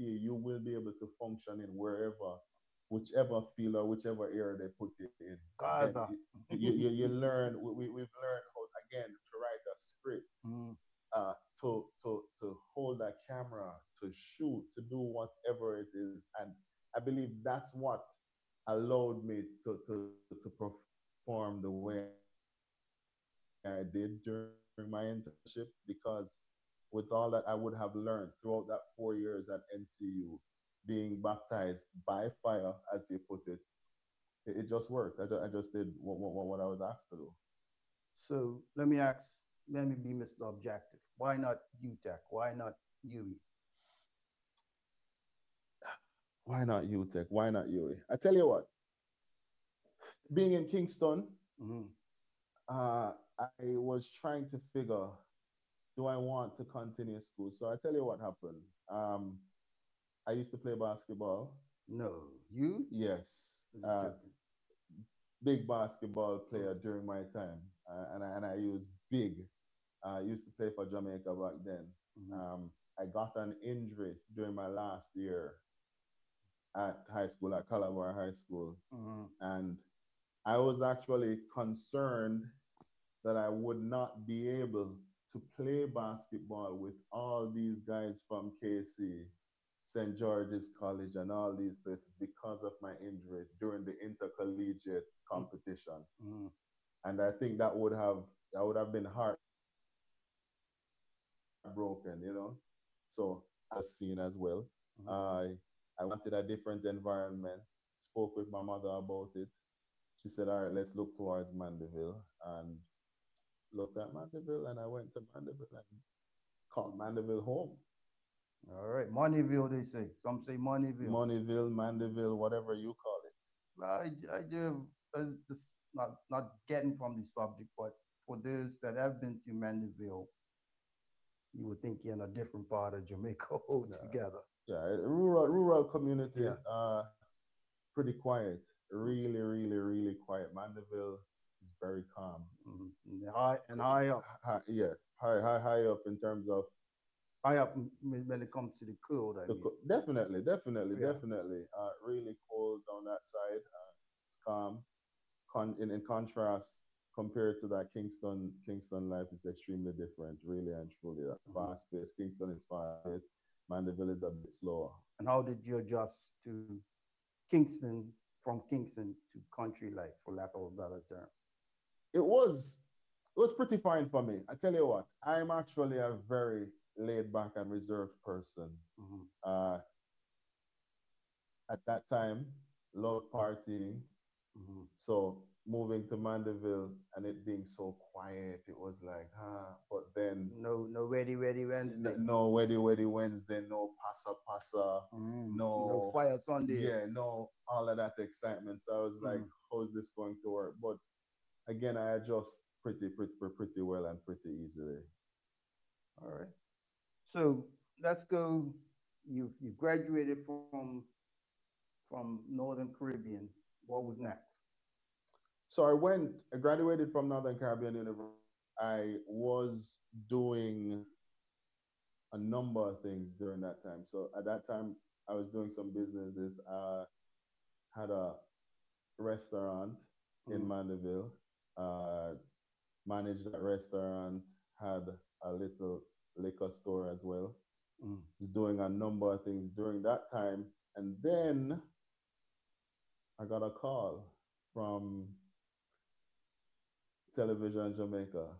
NCA, you will be able to function in wherever, whichever field or whichever area they put you in. Again, Gaza. you learn, we've learned how, again, to write a script, Mm. to hold a camera, to shoot, to do whatever it is. And I believe that's what allowed me to perform the way I did during my internship, because with all that I would have learned throughout that 4 years at NCU, being baptized by fire, as you put it, it just worked. I just did what I was asked to do. So let me be Mr. Objective. Why not UTech? Why not UE? Why not UTech? Why not UE? I tell you what, being in Kingston, Mm-hmm. I was trying to figure, do I want to continue school? So I tell you what happened. I used to play basketball. No, you? Yes, You're joking. big basketball player during my time, and I use big. I used to play for Jamaica back then. Mm-hmm. I got an injury during my last year at high school, at Calabar High School, Mm-hmm. and I was actually concerned that I would not be able to play basketball with all these guys from KC, St. George's College, and all these places because of my injury during the intercollegiate competition. Mm-hmm. And I think I would have been heartbroken, So I was seen as well. Mm-hmm. I wanted a different environment, spoke with my mother about it. She said, all right, let's look towards Mandeville. And looked at Mandeville, and I went to Mandeville and called Mandeville home. All right. Moneyville, they say. Some say Moneyville. Moneyville, Mandeville, whatever you call it. I do. This not getting from the subject, but for those that have been to Mandeville, you would think you're in a different part of Jamaica Yeah, altogether. yeah, rural community, Yeah. pretty quiet, really, really, really quiet. Mandeville is very calm. Mm-hmm. High up, Yeah, high up in terms of high up when it comes to the cold. I mean, definitely, definitely, yeah. definitely. Really cold on that side. It's calm. In contrast, compared to that Kingston life is extremely different, really and truly. Mm-hmm. Fast paced. Kingston is fast paced. Mandeville is a bit slower. And how did you adjust to Kingston from Kingston to country life, for lack of a better term? It was pretty fine for me. I tell you what, I'm actually a very laid back and reserved person. Mm-hmm. Uh, at that time, loved partying. Mm-hmm. So moving to Mandeville and it being so quiet, it was like, But then No, ready Wednesday. no Weddy Wednesday, no passa passa, No no, fire Sunday. yeah, no, all of that excitement. So I was like, Mm. how is this going to work? But again, I adjust pretty well and pretty easily. All right. So let's go. You graduated from Northern Caribbean. What was next? So I graduated from Northern Caribbean University. I was doing a number of things during that time. So at that time, I was doing some businesses. I had a restaurant in Mm-hmm. Mandeville, uh, managed that restaurant, had a little liquor store as well. Mm-hmm. Was doing a number of things during that time. And then I got a call from Television Jamaica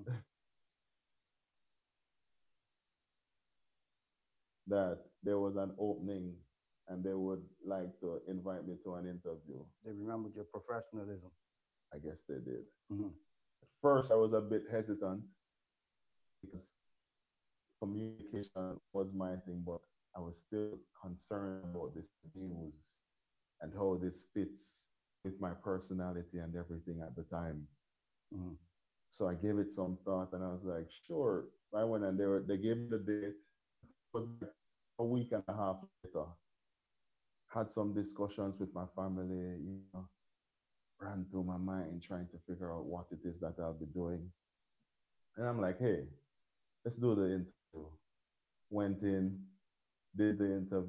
that there was an opening and they would like to invite me to an interview. They remembered your professionalism. I guess they did. Mm-hmm. At first, I was a bit hesitant because communication was my thing, but I was still concerned about this news and how this fits with my personality and everything at the time. Mm-hmm. So I gave it some thought and I was like, sure. I went and they gave me the date. I think it was like a week and a half later. Had some discussions with my family, ran through my mind trying to figure out what it is that I'll be doing. And I'm like, hey, let's do the interview. Went in, did the interview.